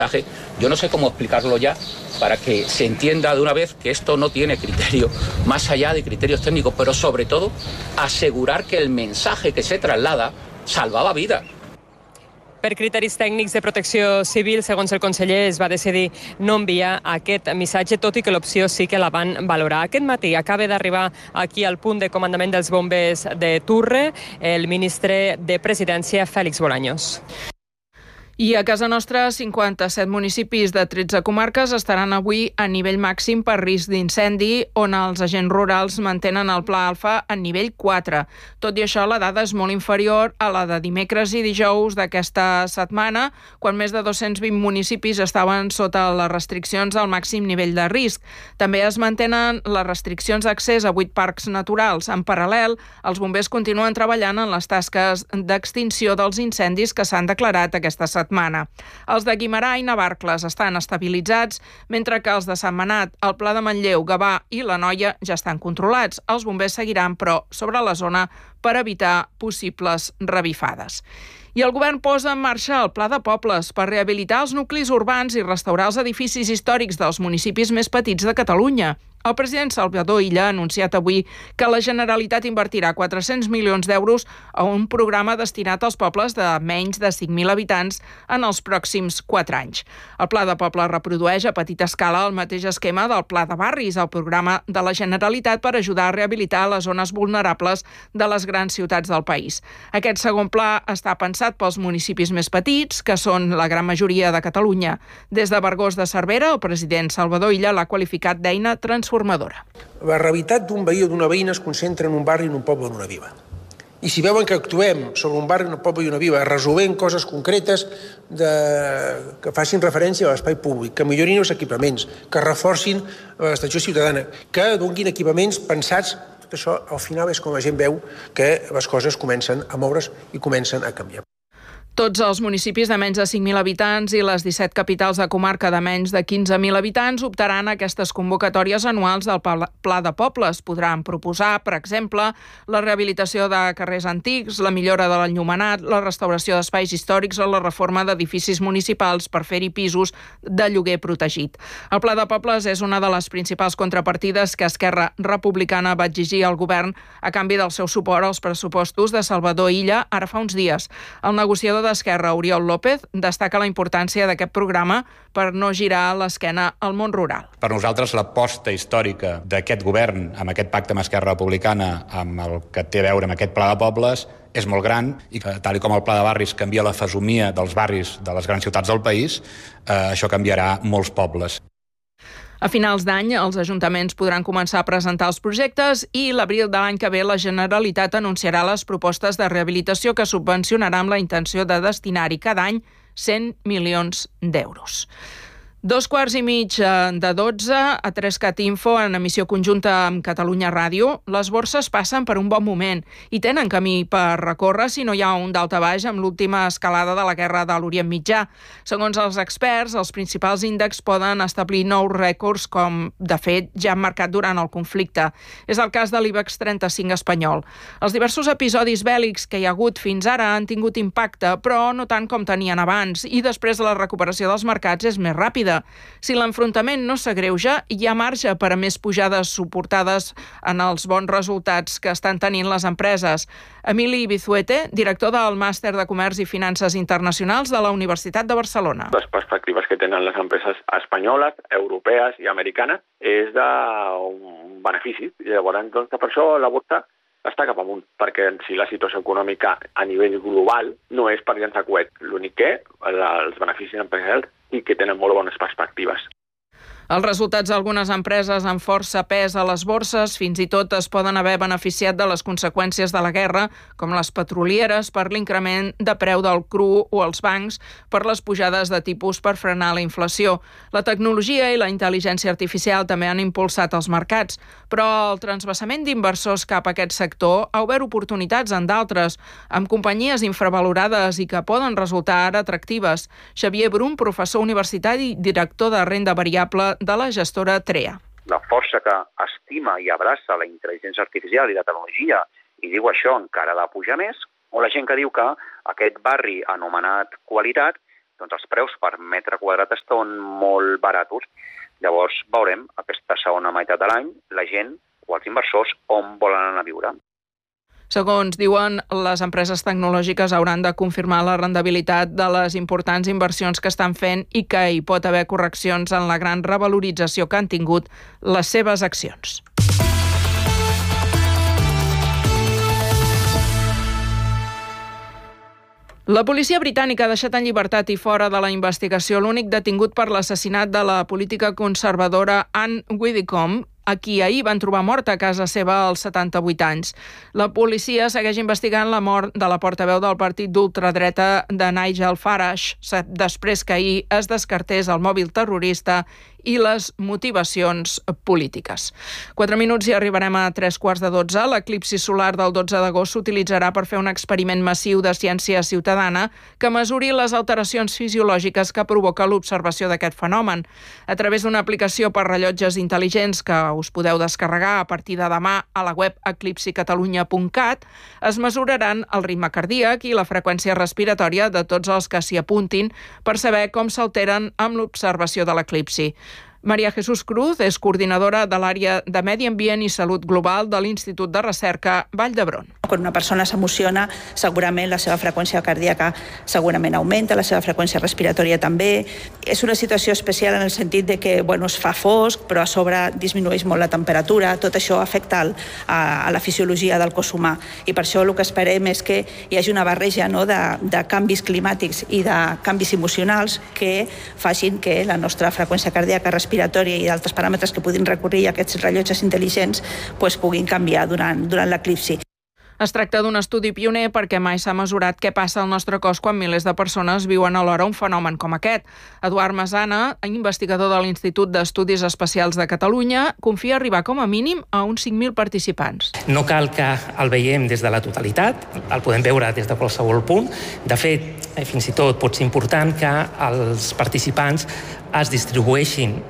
Yo no sé cómo explicarlo ya para que se entienda de una vez que esto no tiene criterio, más allá de criterios técnicos, pero sobre todo asegurar que el mensaje que se traslada salvaba vidas. Per criteris tècnics de protecció civil, segons el conseller, es va decidir no enviar aquest missatge, tot i que l'opció sí que la van valorar. Aquest matí acaba d'arribar aquí al punt de comandament dels bombers de Turre el ministre de Presidència, Fèlix Bolaños. I a casa nostra, 57 municipis de 13 comarques estaran avui a nivell màxim per risc d'incendi, on els agents rurals mantenen el pla alfa a nivell 4. Tot i això, la dada és molt inferior a la de dimecres i dijous d'aquesta setmana, quan més de 220 municipis estaven sota les restriccions al màxim nivell de risc. També es mantenen les restriccions d'accés a 8 parcs naturals. En paral·lel, els bombers continuen treballant en les tasques d'extinció dels incendis que s'han declarat aquesta setmana. Els de Guimerà i Navarcles estan estabilitzats, mentre que els de Sentmenat, el Pla de Manlleu, Gavà i l'Anoia ja estan controlats. Els bombers seguiran, però, sobre la zona per evitar possibles revifades. I el govern posa en marxa el Pla de Pobles per rehabilitar els nuclis urbans i restaurar els edificis històrics dels municipis més petits de Catalunya. El president Salvador Illa ha anunciat avui que la Generalitat invertirà 400 milions d'euros a un programa destinat als pobles de menys de 5.000 habitants en els pròxims 4 anys. El Pla de Pobles reprodueix a petita escala el mateix esquema del Pla de Barris, el programa de la Generalitat per ajudar a rehabilitar les zones vulnerables de les grans ciutats del país. Aquest segon pla està pensat pels municipis més petits, que són la gran majoria de Catalunya. Des de Vergós de Cervera, el president Salvador Illa l'ha qualificat d'eina transformadora. La realitat d'un veí o d'una veïna es concentra en un barri, en un poble, en una vila. I si veuen que actuem sobre un barri, un poble i una vila, resolent coses concretes que facin referència a l'espai públic, que millorin els equipaments, que reforcin l'estació ciutadana, que donin equipaments pensats, tot això al final és com la gent veu que les coses comencen a moure's i comencen a canviar. Tots els municipis de menys de 5.000 habitants i les 17 capitals de comarca de menys de 15.000 habitants optaran a aquestes convocatòries anuals del Pla de Pobles. Podran proposar, per exemple, la rehabilitació de carrers antics, la millora de l'enllumenat, la restauració d'espais històrics o la reforma d'edificis municipals per fer-hi pisos de lloguer protegit. El Pla de Pobles és una de les principals contrapartides que Esquerra Republicana va exigir al govern a canvi del seu suport als pressupostos de Salvador Illa ara fa uns dies. El negociador d'Esquerra, Oriol López, destaca la importància d'aquest programa per no girar l'esquena al món rural. Per nosaltres, l'aposta històrica d'aquest govern amb aquest pacte amb Esquerra Republicana, amb el que té a veure amb aquest Pla de Pobles, és molt gran i que, tal com el Pla de Barris canvia la fesomia dels barris de les grans ciutats del país, això canviarà molts pobles. A finals d'any, els ajuntaments podran començar a presentar els projectes i l'abril de l'any que ve la Generalitat anunciarà les propostes de rehabilitació que subvencionarà amb la intenció de destinar-hi cada any 100 milions d'euros. 11:15 a 3CAT Info, en emissió conjunta amb Catalunya Ràdio. Les borses passen per un bon moment i tenen camí per recórrer si no hi ha un daltabaix amb l'última escalada de la guerra de l'Orient Mitjà. Segons els experts, els principals índexs poden establir nous rècords com, de fet, ja han marcat durant el conflicte. És el cas de l'IBEX 35 espanyol. Els diversos episodis bèl·lics que hi ha hagut fins ara han tingut impacte, però no tant com tenien abans, i després la recuperació dels mercats és més ràpida. Si l'enfrontament no s'agreuja, hi ha marge per a més pujades suportades en els bons resultats que estan tenint les empreses. Emili Bizuete, director del Màster de Comerç i Finances Internacionals de la Universitat de Barcelona. Les perspectives que tenen les empreses espanyoles, europees i americanes és d'un benefici. Llavors, doncs, per això la borsa està cap amunt, perquè si la situació econòmica a nivell global no és per llançar coet. L'únic que els beneficis empresarials i que tenen molt bones perspectives. Els resultats d'algunes empreses amb força pes a les borses fins i tot es poden haver beneficiat de les conseqüències de la guerra, com les petrolieres per l'increment de preu del cru o els bancs per les pujades de tipus per frenar la inflació. La tecnologia i la intel·ligència artificial també han impulsat els mercats, però el transvasament d'inversors cap a aquest sector ha obert oportunitats en d'altres, amb companyies infravalorades i que poden resultar ara atractives. Xavier Brum, professor universitari i director de renda variable de la gestora TREA. La força que estima i abraça la intel·ligència artificial i la tecnologia i diu això encara ha de pujar més, o la gent que diu que aquest barri anomenat qualitat doncs els preus per metre quadrat estan molt baratos. Llavors veurem aquesta segona meitat de l'any la gent o els inversors on volen anar a viure. Segons diuen, les empreses tecnològiques hauran de confirmar la rendibilitat de les importants inversions que estan fent i que hi pot haver correccions en la gran revalorització que han tingut les seves accions. La policia britànica ha deixat en llibertat i fora de la investigació l'únic detingut per l'assassinat de la política conservadora Anne Widdecombe, a qui ahir van trobar morta a casa seva als 78 anys. La policia segueix investigant la mort de la portaveu del partit d'ultradreta de Nigel Farage, després que ahir es descartés el mòbil terrorista i les motivacions polítiques. 4 minuts i arribarem a 3:15. L'eclipsi solar del 12 d'agost s'utilitzarà per fer un experiment massiu de ciència ciutadana que mesuri les alteracions fisiològiques que provoca l'observació d'aquest fenomen. A través d'una aplicació per rellotges intel·ligents que us podeu descarregar a partir de demà a la web eclipsicatalunya.cat, es mesuraran el ritme cardíac i la freqüència respiratòria de tots els que s'hi apuntin per saber com s'alteren amb l'observació de l'eclipsi. María Jesús Cruz és coordinadora de l'àrea de Medi Ambient i Salut Global de l'Institut de Recerca Vall d'Hebron. Quan una persona s'emociona, segurament la seva freqüència cardíaca segurament augmenta, la seva freqüència respiratòria també. És una situació especial en el sentit de que es fa fosc, però a sobre disminueix molt la temperatura. Tot això afecta a la fisiologia del cos humà. I per això el que esperem és que hi hagi una barreja de canvis climàtics i de canvis emocionals que facin que la nostra freqüència cardíaca respiratòria i d'altres paràmetres que puguin recórrer a aquests rellotges intel·ligents puguin canviar durant l'eclipsi. Es tracta d'un estudi pioner perquè mai s'ha mesurat què passa al nostre cos quan milers de persones viuen alhora un fenomen com aquest. Eduard Masana, investigador de l'Institut d'Estudis Espacials de Catalunya, confia arribar com a mínim a uns 5.000 participants. No cal que el veiem des de la totalitat, el podem veure des de qualsevol punt. De fet, fins i tot pot ser important que els participants es distribueixin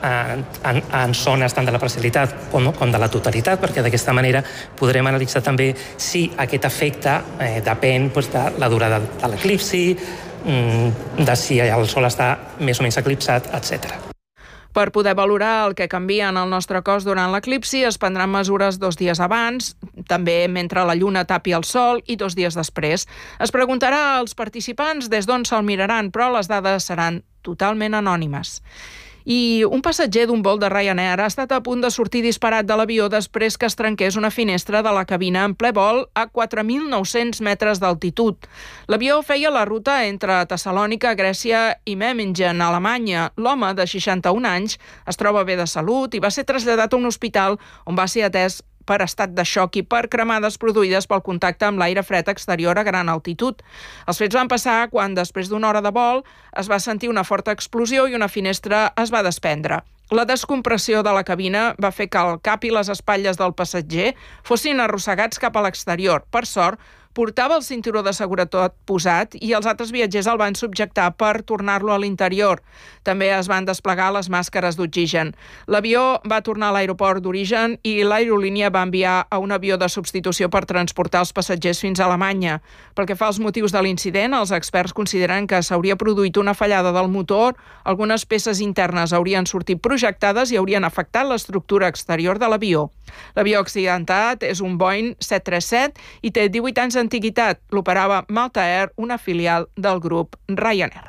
en zones tant de la parcialitat com de la totalitat, perquè d'aquesta manera podrem analitzar també si aquest efecte depèn de la durada de l'eclipsi, de si el Sol està més o menys eclipsat, etc. Per poder valorar el que canvia en el nostre cos durant l'eclipsi, es prendran mesures 2 dies abans, també mentre la Lluna tapi el Sol, i 2 dies després. Es preguntarà als participants des d'on se'l miraran, però les dades seran totalment anònimes. I un passatger d'un vol de Ryanair ha estat a punt de sortir disparat de l'avió després que es trenqués una finestra de la cabina en ple vol a 4.900 metres d'altitud. L'avió feia la ruta entre Tessalònica, Grècia i Memmingen, Alemanya. L'home, de 61 anys, es troba bé de salut i va ser traslladat a un hospital on va ser atès per estat de xoc i per cremades produïdes pel contacte amb l'aire fred exterior a gran altitud. Els fets van passar quan, després d'una hora de vol, es va sentir una forta explosió i una finestra es va desprendre. La descompressió de la cabina va fer que el cap i les espatlles del passatger fossin arrossegats cap a l'exterior. Per sort, portava el cinturó de seguretat posat i els altres viatgers el van subjectar per tornar-lo a l'interior. També es van desplegar les màscares d'oxigen. L'avió va tornar a l'aeroport d'origen i l'aerolínia va enviar a un avió de substitució per transportar els passatgers fins a Alemanya. Pel que fa als motius de l'incident, els experts consideren que s'hauria produït una fallada del motor, algunes peces internes haurien sortit projectades i haurien afectat l'estructura exterior de l'avió. L'avió accidentat és un Boeing 737 i té 18 anys d'antiguitat. L'operava Malta Air, una filial del grup Ryanair.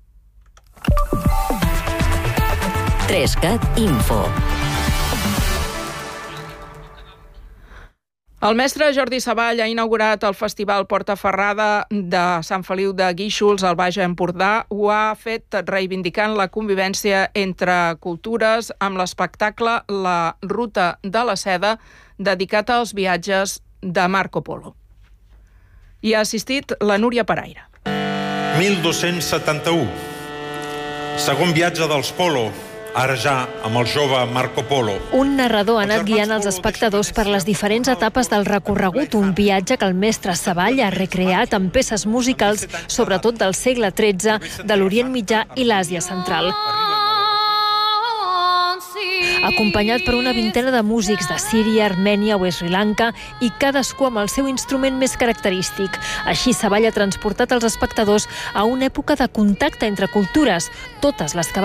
3CAT Info. El mestre Jordi Savall ha inaugurat el Festival Portaferrada de Sant Feliu de Guíxols al Baix Empordà. Ho ha fet reivindicant la convivència entre cultures amb l'espectacle La Ruta de la Seda, dedicat als viatges de Marco Polo. Hi ha assistit la Núria Paraire. 1271. Segon viatge dels Polo, ara ja amb el jove Marco Polo. Un narrador ha anat guiant els espectadors per les diferents etapes del recorregut, un viatge que el mestre Savall ha recreat amb peces musicals, sobretot del segle XIII, de l'Orient Mitjà i l'Àsia Central. acompanyat per una vintena de músics de Síria, Armènia o Sri Lanka i cadascú amb el seu instrument més característic. Així, Savall ha transportat els espectadors a una època de contacte entre cultures, totes les que